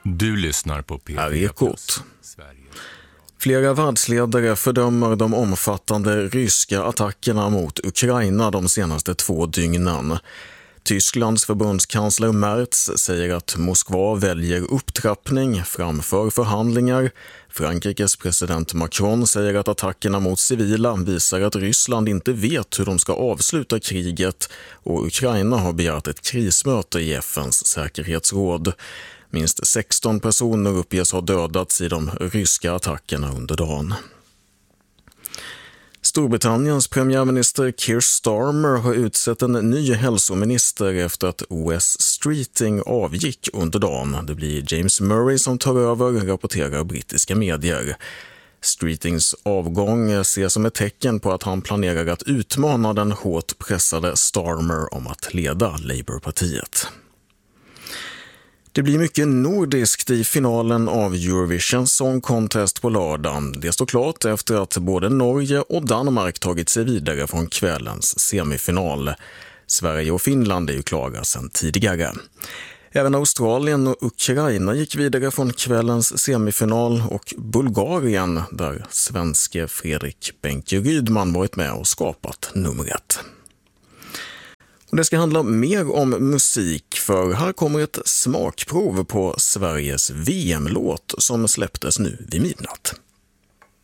Du lyssnar på Ekot. Flera världsledare fördömer de omfattande ryska attackerna mot Ukraina de senaste 2 dygnen. Tysklands förbundskansler Merz säger att Moskva väljer upptrappning framför förhandlingar. Frankrikes president Macron säger att attackerna mot civila visar att Ryssland inte vet hur de ska avsluta kriget, och Ukraina har begärt ett krismöte i FN:s säkerhetsråd. Minst 16 personer uppges ha dödats i de ryska attackerna under dagen. Storbritanniens premiärminister Keir Starmer har utsett en ny hälsominister efter att Wes Streeting avgick under dagen. Det blir James Murray som tar över, rapporterar brittiska medier. Streetings avgång ses som ett tecken på att han planerar att utmana den hårt pressade Starmer om att leda Labourpartiet. Det blir mycket nordiskt i finalen av Eurovision Song Contest på lördagen. Det står klart efter att både Norge och Danmark tagit sig vidare från kvällens semifinal. Sverige och Finland är ju klara sedan tidigare. Även Australien och Ukraina gick vidare från kvällens semifinal, och Bulgarien, där svenske Fredrik Benke Rydman varit med och skapat numret. Och det ska handla mer om musik, för här kommer ett smakprov på Sveriges VM-låt som släpptes nu vid midnatt.